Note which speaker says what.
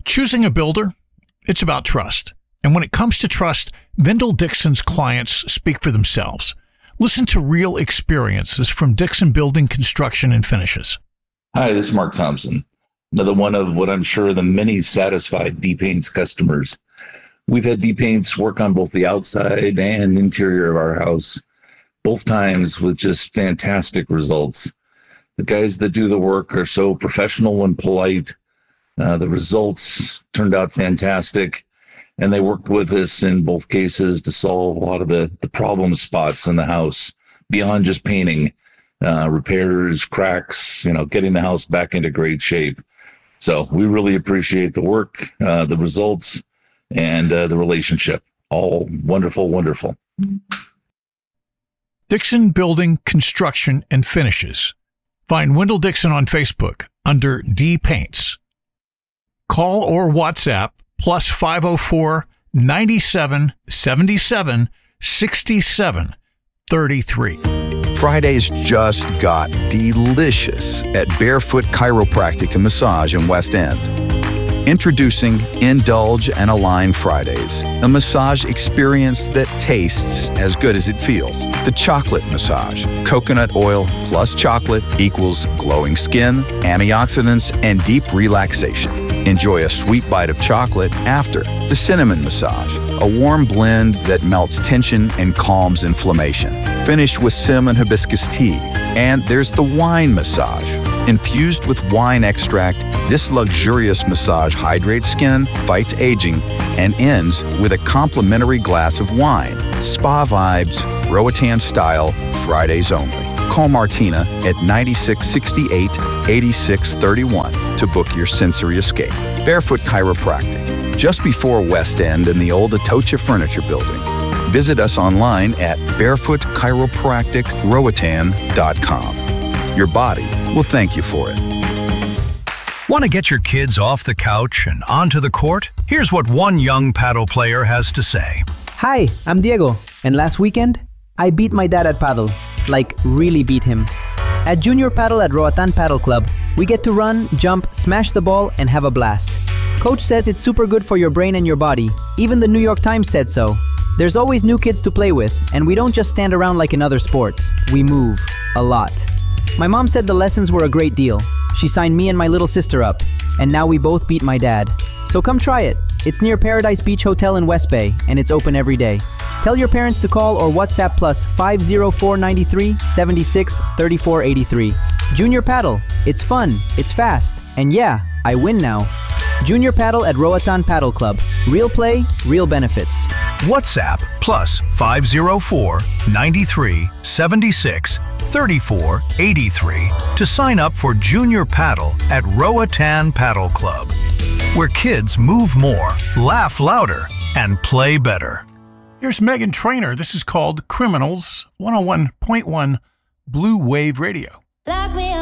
Speaker 1: Choosing a builder, it's about trust. And when it comes to trust, Vendel Dixon's clients speak for themselves. Listen to real experiences from Dixon Building Construction and Finishes.
Speaker 2: Hi, this is Mark Thompson, another one of what I'm sure the many satisfied D-Paints customers. We've had D-Paints work on both the outside and interior of our house, both times with just fantastic results. The guys that do the work are so professional and polite. The results turned out fantastic, and they worked with us in both cases to solve a lot of the problem spots in the house beyond just painting, repairs, cracks, getting the house back into great shape. So we really appreciate the work, the results, and the relationship. All wonderful, wonderful.
Speaker 1: Dixon Building Construction and Finishes. Find Wendell Dixon on Facebook under D Paints. Call or WhatsApp plus 504 97 77 67 33.
Speaker 3: Fridays just got delicious at Barefoot Chiropractic and Massage in West End. Introducing Indulge and Align Fridays, a massage experience that tastes as good as it feels. The chocolate massage. Coconut oil plus chocolate equals glowing skin, antioxidants, and deep relaxation. Enjoy a sweet bite of chocolate after the cinnamon massage, a warm blend that melts tension and calms inflammation. Finish with cinnamon hibiscus tea. And there's the wine massage. Infused with wine extract, this luxurious massage hydrates skin, fights aging, and ends with a complimentary glass of wine. Spa vibes, Roatan style, Fridays only. Call Martina at 9668-8631 to book your sensory escape. Barefoot Chiropractic, just before West End in the old Atocha Furniture Building. Visit us online at barefootchiropracticroatan.com. Your body will thank you for it.
Speaker 4: Want to get your kids off the couch and onto the court? Here's what one young paddle player has to say.
Speaker 5: Hi, I'm Diego, and last weekend, I beat my dad at paddle. Like, really beat him. At Junior Paddle at Roatan Paddle Club, we get to run, jump, smash the ball, and have a blast. Coach says it's super good for your brain and your body. Even the New York Times said so. There's always new kids to play with, and we don't just stand around like in other sports. We move. A lot. My mom said the lessons were a great deal. She signed me and my little sister up, and now we both beat my dad. So come try it. It's near Paradise Beach Hotel in West Bay, and it's open every day. Tell your parents to call or WhatsApp plus 50493 76 34 83. Junior Paddle. It's fun, it's fast, and yeah, I win now. Junior Paddle at Roatan Paddle Club. Real play, real benefits.
Speaker 4: WhatsApp plus 504 93 76 34 83 to sign up for Junior Paddle at Roatan Paddle Club, where kids move more, laugh louder, and play better.
Speaker 1: Here's Megan Trainor. This is called Criminals, 101.1 Blue Wave Radio.